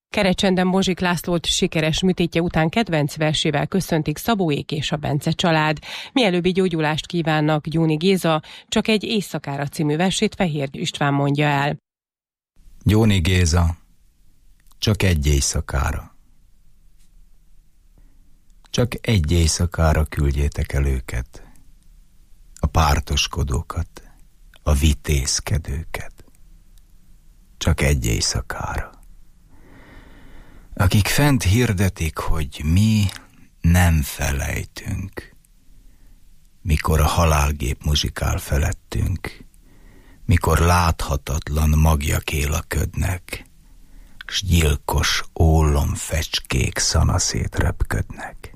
Kerecsenden Bozsik Lászlót sikeres műtétje után kedvenc versével köszöntik Szabóék és a Bence család. Mielőbbi gyógyulást kívánnak Gyóni Géza, Csak egy éjszakára című versét Fehér István mondja el. Gyóni Géza, Csak egy éjszakára. Csak egy éjszakára küldjétek el őket, a pártoskodókat, a vitézkedőket. Csak egy éjszakára. Akik fent hirdetik, hogy mi nem felejtünk, mikor a halálgép muzsikál felettünk, mikor láthatatlan magjak élakködnek, s gyilkos ólomfecskék szanaszét repködnek.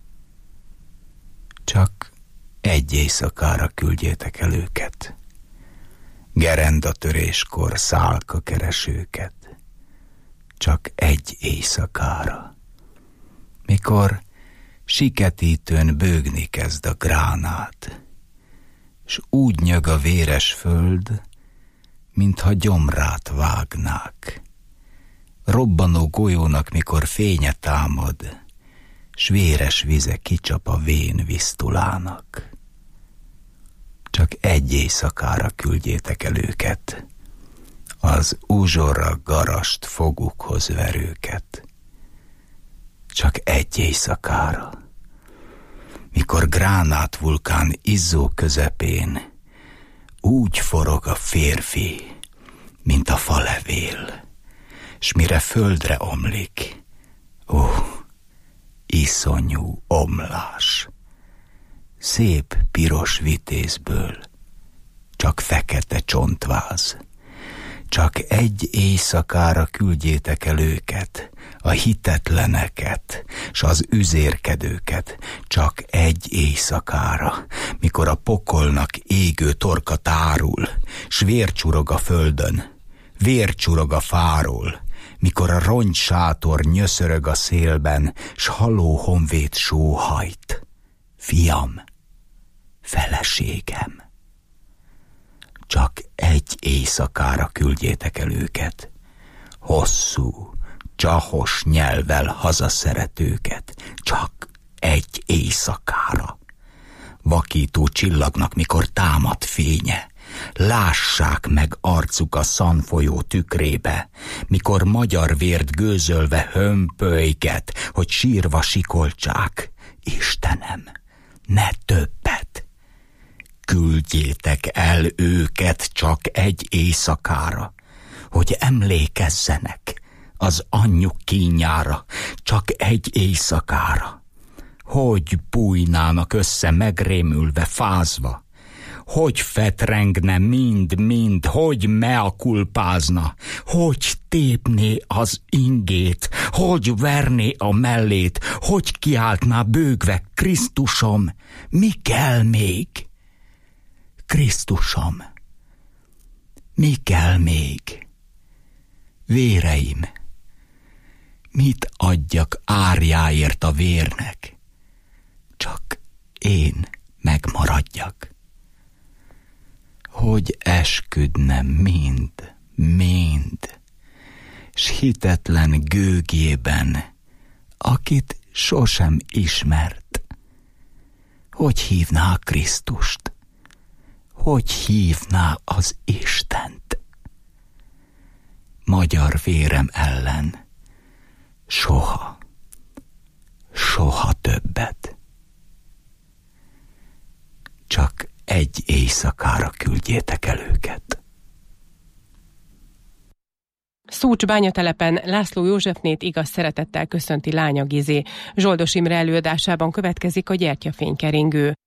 Csak egy éjszakára küldjétek el őket, gerendatöréskor szálka keresőket. Csak egy éjszakára, mikor siketítőn bőgni kezd a gránát, s úgy nyög a véres föld, mintha gyomrát vágnák. Robbanó golyónak, mikor fénye támad, s véres vize kicsap a vén visztulának. Csak egy éjszakára küldjétek el őket, az uzsorra garast fogukhoz verőket. Csak egy éjszakára, mikor gránátvulkán izzó közepén úgy forog a férfi, mint a falevél, s mire földre omlik, iszonyú omlás. Szép piros vitézből csak fekete csontváz. Csak egy éjszakára küldjétek el őket, a hitetleneket, s az üzérkedőket. Csak egy éjszakára, mikor a pokolnak égő torka tárul, s vércsurog a földön, vércsurog a fáról, mikor a rongysátor nyöszörög a szélben, s haló honvéd sóhajt. Fiam, feleségem, csak egy éjszakára küldjétek el őket, hosszú, csahos nyelvvel hazaszeretőket. Csak egy éjszakára. Vakító csillagnak, mikor támad fénye, lássák meg arcuk a szanfolyó tükrébe, mikor magyar vért gőzölve hömpölyget, hogy sírva sikoltsák. Istenem, ne többet! Küldjétek el őket csak egy éjszakára, hogy emlékezzenek az anyjuk kínjára. Csak egy éjszakára. Hogy bújnának össze megrémülve, fázva, hogy fetrengne mind-mind, hogy mea culpázna, hogy tépné az ingét, hogy verné a mellét, hogy kiáltná bőgve: Krisztusom, mi kell még? Krisztusom, mi kell még? Véreim, mit adjak árjáért a vérnek? Csak én megmaradjak. Hogy esküdnem mind, s hitetlen gőgjében, akit sosem ismert. Hogy hívná a Krisztust? Hogy hívná az Istent? Magyar vérem ellen soha, soha többet. Csak egy éjszakára küldjétek el őket. Szúcs bányatelepen László Józsefnét igaz szeretettel köszönti lánya Gizé. Zsoldos Imre előadásában következik a Gyertyafénykeringő.